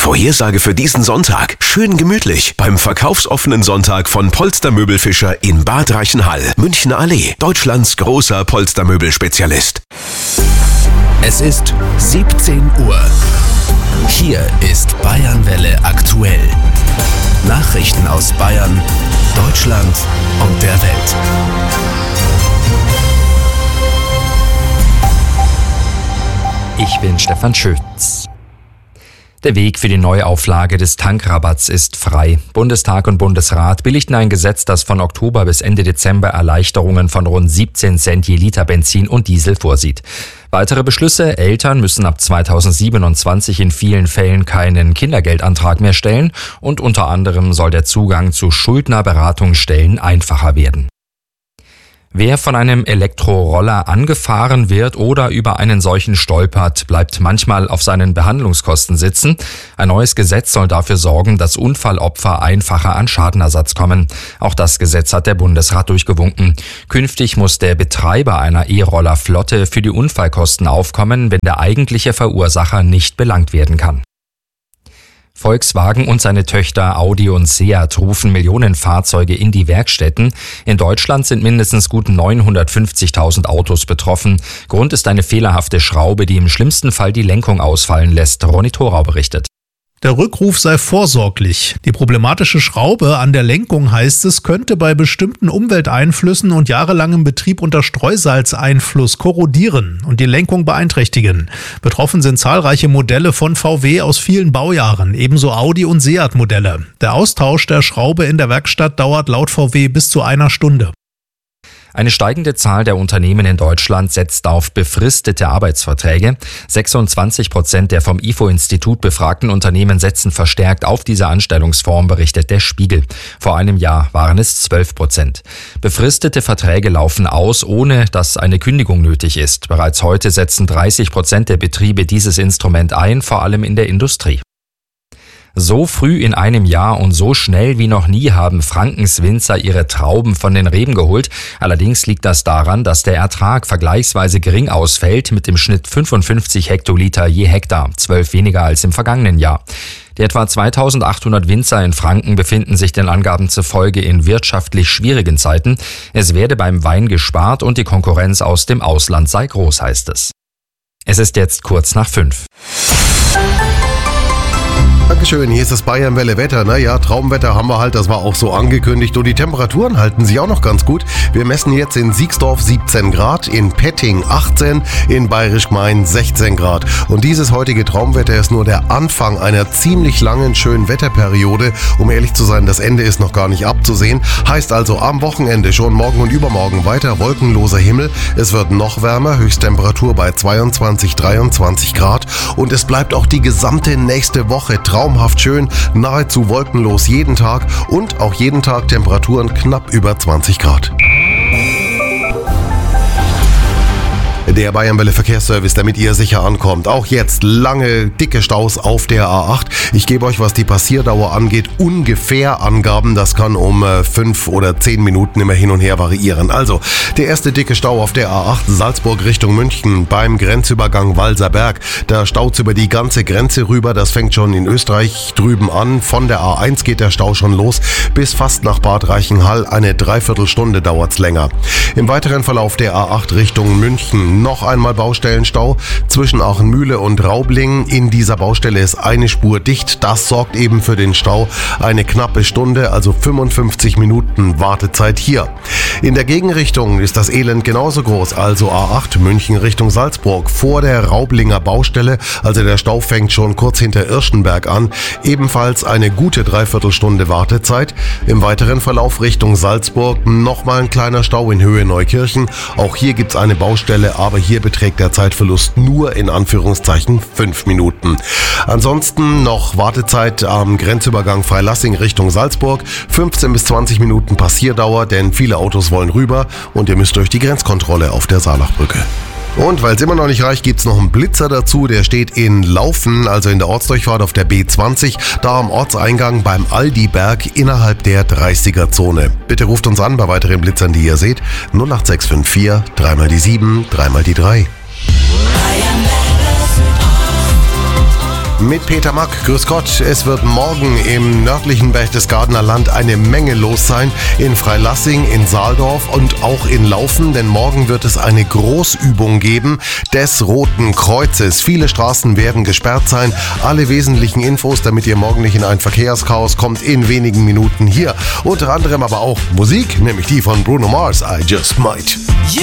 Vorhersage für diesen Sonntag. Schön gemütlich beim verkaufsoffenen Sonntag von Polstermöbelfischer in Bad Reichenhall, Münchner Allee, Deutschlands großer Polstermöbelspezialist. Es ist 17 Uhr. Hier ist Bayernwelle aktuell. Nachrichten aus Bayern, Deutschland und der Welt. Ich bin Stefan Schütz. Der Weg für die Neuauflage des Tankrabatts ist frei. Bundestag und Bundesrat billigten ein Gesetz, das von Oktober bis Ende Dezember Erleichterungen von rund 17 Cent je Liter Benzin und Diesel vorsieht. Weitere Beschlüsse: Eltern müssen ab 2027 in vielen Fällen keinen Kindergeldantrag mehr stellen und unter anderem soll der Zugang zu Schuldnerberatungsstellen einfacher werden. Wer von einem Elektroroller angefahren wird oder über einen solchen stolpert, bleibt manchmal auf seinen Behandlungskosten sitzen. Ein neues Gesetz soll dafür sorgen, dass Unfallopfer einfacher an Schadenersatz kommen. Auch das Gesetz hat der Bundesrat durchgewunken. Künftig muss der Betreiber einer E-Roller-Flotte für die Unfallkosten aufkommen, wenn der eigentliche Verursacher nicht belangt werden kann. Volkswagen und seine Töchter Audi und Seat rufen Millionen Fahrzeuge in die Werkstätten. In Deutschland sind mindestens gut 950.000 Autos betroffen. Grund ist eine fehlerhafte Schraube, die im schlimmsten Fall die Lenkung ausfallen lässt. Ronny Thorau berichtet. Der Rückruf sei vorsorglich. Die problematische Schraube an der Lenkung, heißt es, könnte bei bestimmten Umwelteinflüssen und jahrelangem Betrieb unter Streusalzeinfluss korrodieren und die Lenkung beeinträchtigen. Betroffen sind zahlreiche Modelle von VW aus vielen Baujahren, ebenso Audi- und Seat-Modelle. Der Austausch der Schraube in der Werkstatt dauert laut VW bis zu 1 Stunde. Eine steigende Zahl der Unternehmen in Deutschland setzt auf befristete Arbeitsverträge. 26% der vom IFO-Institut befragten Unternehmen setzen verstärkt auf diese Anstellungsform, berichtet der Spiegel. Vor einem Jahr waren es 12%. Befristete Verträge laufen aus, ohne dass eine Kündigung nötig ist. Bereits heute setzen 30% der Betriebe dieses Instrument ein, vor allem in der Industrie. So früh in einem Jahr und so schnell wie noch nie haben Frankens Winzer ihre Trauben von den Reben geholt. Allerdings liegt das daran, dass der Ertrag vergleichsweise gering ausfällt, mit dem Schnitt 55 Hektoliter je Hektar, 12 weniger als im vergangenen Jahr. Die etwa 2800 Winzer in Franken befinden sich den Angaben zufolge in wirtschaftlich schwierigen Zeiten. Es werde beim Wein gespart und die Konkurrenz aus dem Ausland sei groß, heißt es. Es ist jetzt kurz nach 5. Dankeschön, hier ist das Bayernwelle Wetter. Naja, Traumwetter haben wir halt, das war auch so angekündigt. Und die Temperaturen halten sich auch noch ganz gut. Wir messen jetzt in Siegsdorf 17 Grad, in Petting 18, in Bayerisch Gmein 16 Grad. Und dieses heutige Traumwetter ist nur der Anfang einer ziemlich langen, schönen Wetterperiode. Um ehrlich zu sein, das Ende ist noch gar nicht abzusehen. Heißt also am Wochenende schon morgen und übermorgen weiter wolkenloser Himmel. Es wird noch wärmer, Höchsttemperatur bei 22, 23 Grad. Und es bleibt auch die gesamte nächste Woche traumhaft schön, nahezu wolkenlos jeden Tag und auch jeden Tag Temperaturen knapp über 20 Grad. Der Bayernwelle Verkehrsservice, damit ihr sicher ankommt. Auch jetzt lange, dicke Staus auf der A8. Ich gebe euch, was die Passierdauer angeht, ungefähr Angaben. Das kann um 5 oder 10 Minuten immer hin und her variieren. Also, der erste dicke Stau auf der A8 Salzburg Richtung München beim Grenzübergang Walserberg. Da staut's über die ganze Grenze rüber. Das fängt schon in Österreich drüben an. Von der A1 geht der Stau schon los. Bis fast nach Bad Reichenhall. Eine Dreiviertelstunde dauert's länger. Im weiteren Verlauf der A8 Richtung München noch einmal Baustellenstau zwischen Aachenmühle und Raublingen. In dieser Baustelle ist eine Spur dicht. Das sorgt eben für den Stau. Eine knappe Stunde, also 55 Minuten Wartezeit hier. In der Gegenrichtung ist das Elend genauso groß, also A8 München Richtung Salzburg vor der Raublinger Baustelle. Also der Stau fängt schon kurz hinter Irschenberg an. Ebenfalls eine gute Dreiviertelstunde Wartezeit. Im weiteren Verlauf Richtung Salzburg nochmal ein kleiner Stau in Höhe Neukirchen. Auch hier gibt's eine Baustelle, aber hier beträgt der Zeitverlust nur in Anführungszeichen 5 Minuten. Ansonsten noch Wartezeit am Grenzübergang Freilassing Richtung Salzburg. 15 bis 20 Minuten Passierdauer, denn viele Autos wollen rüber und ihr müsst durch die Grenzkontrolle auf der Saalachbrücke. Und weil es immer noch nicht reicht, gibt es noch einen Blitzer dazu. Der steht in Laufen, also in der Ortsdurchfahrt auf der B20, da am Ortseingang beim Aldiberg innerhalb der 30er-Zone. Bitte ruft uns an bei weiteren Blitzern, die ihr seht. 08654 3 die 7, 3 die 3. mit Peter Mack. Grüß Gott, es wird morgen im nördlichen Berchtesgadener Land eine Menge los sein. In Freilassing, in Saaldorf und auch in Laufen, denn morgen wird es eine Großübung geben des Roten Kreuzes. Viele Straßen werden gesperrt sein. Alle wesentlichen Infos, damit ihr morgen nicht in ein Verkehrschaos kommt, in wenigen Minuten hier. Unter anderem aber auch Musik, nämlich die von Bruno Mars, I Just Might.